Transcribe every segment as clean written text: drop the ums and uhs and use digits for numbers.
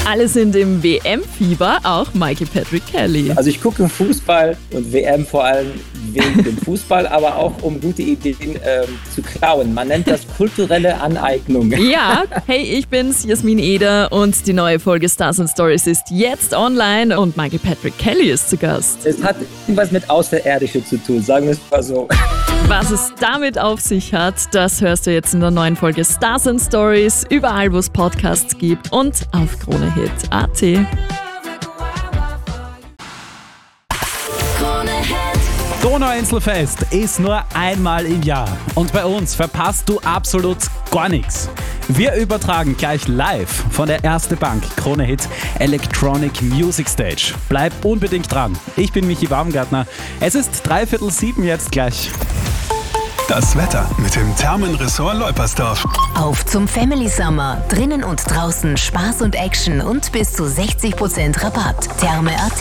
Alle sind im WM-Fieber, auch Michael Patrick Kelly. Also ich gucke Fußball und WM vor allem wegen dem Fußball, aber auch um gute Ideen zu klauen. Man nennt das kulturelle Aneignung. Ja, hey, ich bin's, Jasmin Eder, und die neue Folge Stars and Stories ist jetzt online und Michael Patrick Kelly ist zu Gast. Es hat irgendwas mit Außerirdische zu tun, sagen wir es mal so. Was es damit auf sich hat, das hörst du jetzt in der neuen Folge Stars and Stories, überall wo es Podcasts gibt und auf KroneHit.at. Donauinselfest ist nur einmal im Jahr und bei uns verpasst du absolut gar nichts. Wir übertragen gleich live von der Erste Bank KroneHit Electronic Music Stage. Bleib unbedingt dran. Ich bin Michi Baumgartner. Es ist 6:45 jetzt gleich. Das Wetter mit dem Thermenressort Leupersdorf. Auf zum Family Summer. Drinnen und draußen Spaß und Action und bis zu 60% Rabatt. Therme.at.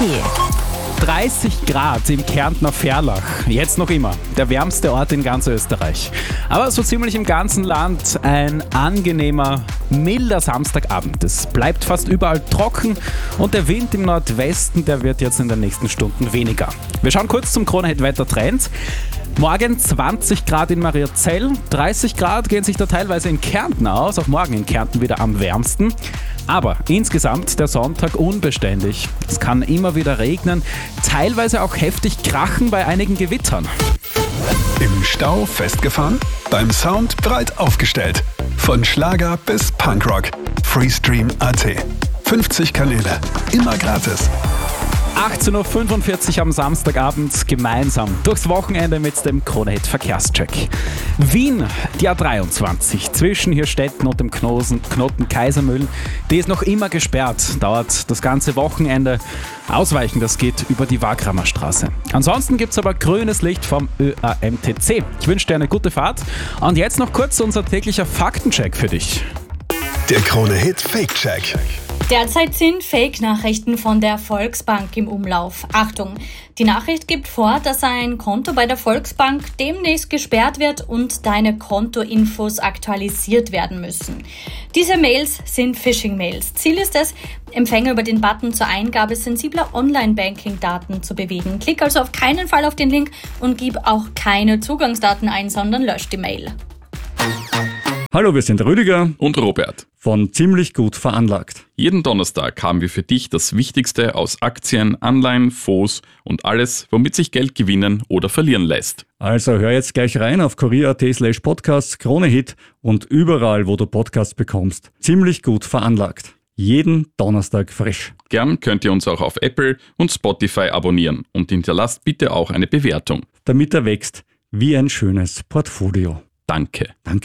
30 Grad im Kärntner Ferlach. Jetzt noch immer. Der wärmste Ort in ganz Österreich. Aber so ziemlich im ganzen Land ein angenehmer, milder Samstagabend. Es bleibt fast überall trocken und der Wind im Nordwesten, der wird jetzt in den nächsten Stunden weniger. Wir schauen kurz zum KroneHit-Wettertrend. Morgen 20 Grad in Mariazell, 30 Grad gehen sich da teilweise in Kärnten aus, auch morgen in Kärnten wieder am wärmsten. Aber insgesamt der Sonntag unbeständig. Es kann immer wieder regnen, teilweise auch heftig krachen bei einigen Gewittern. Im Stau festgefahren? Beim Sound breit aufgestellt. Von Schlager bis Punkrock. Freestream.at. 50 Kanäle. Immer gratis. 18:45 Uhr am Samstagabend gemeinsam durchs Wochenende mit dem KroneHit Verkehrscheck. Wien, die A23 zwischen Hirstetten und dem Knoten Kaisermühlen, die ist noch immer gesperrt, dauert das ganze Wochenende. Ausweichen, das geht über die Wagramer Straße. Ansonsten gibt es aber grünes Licht vom ÖAMTC. Ich wünsche dir eine gute Fahrt und jetzt noch kurz unser täglicher Faktencheck für dich. Der KroneHit Fake-Check. Derzeit sind Fake-Nachrichten von der Volksbank im Umlauf. Achtung, die Nachricht gibt vor, dass ein Konto bei der Volksbank demnächst gesperrt wird und deine Kontoinfos aktualisiert werden müssen. Diese Mails sind Phishing-Mails. Ziel ist es, Empfänger über den Button zur Eingabe sensibler Online-Banking-Daten zu bewegen. Klick also auf keinen Fall auf den Link und gib auch keine Zugangsdaten ein, sondern lösch die Mail. Hallo, wir sind Rüdiger und Robert von Ziemlich gut veranlagt. Jeden Donnerstag haben wir für dich das Wichtigste aus Aktien, Anleihen, Fonds und alles, womit sich Geld gewinnen oder verlieren lässt. Also hör jetzt gleich rein auf kurier.at/podcasts, KroneHit und überall, wo du Podcasts bekommst. Ziemlich gut veranlagt. Jeden Donnerstag frisch. Gern könnt ihr uns auch auf Apple und Spotify abonnieren und hinterlasst bitte auch eine Bewertung. Damit er wächst wie ein schönes Portfolio. Danke. Danke.